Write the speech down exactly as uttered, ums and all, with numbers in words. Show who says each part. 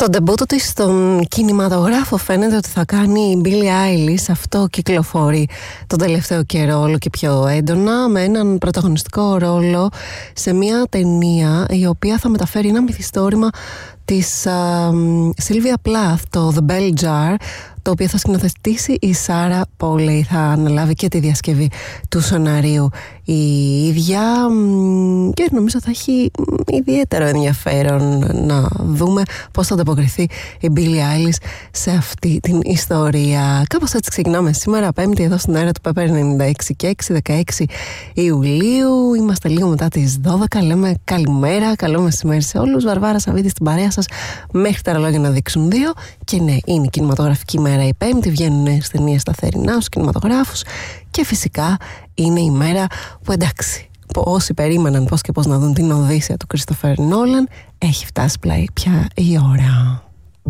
Speaker 1: Το ντεμπούτο της στον κινηματογράφο φαίνεται ότι θα κάνει η Billie Eilish. Αυτό κυκλοφορεί τον τελευταίο καιρό όλο και πιο έντονα, με έναν πρωταγωνιστικό ρόλο σε μια ταινία η οποία θα μεταφέρει ένα μυθιστόρημα της Σίλβια Πλάθ, το The Bell Jar, το οποίο θα σκηνοθετήσει η Σάρα Πόλεϊ. Θα αναλάβει και τη διασκευή του σεναρίου η ίδια και νομίζω θα έχει ιδιαίτερο ενδιαφέρον να δούμε πώς θα ανταποκριθεί η Billie Eilish σε αυτή την ιστορία. Κάπως έτσι ξεκινάμε σήμερα, Πέμπτη, εδώ στην αέρα του Pepper ενενήντα έξι και έξι, δεκαέξι Ιουλίου. Είμαστε λίγο μετά τις δώδεκα. Λέμε καλημέρα, καλό μεσημέρι σε όλους. Βαρβάρα Σαββίδη στην παρέα σας μέχρι τα ρολόγια να δείξουν δύο. Και ναι, είναι η κινηματογραφική μέρα η Πέμπτη. Βγαίνουν νέες ταινίες σταθερινά στους κινηματογράφους. Και φυσικά είναι η μέρα που, εντάξει, όσοι περίμεναν πώς και πώς να δουν την Οδύσσεια του Κριστοφέρ Νόλαν, έχει φτάσει πια η ώρα.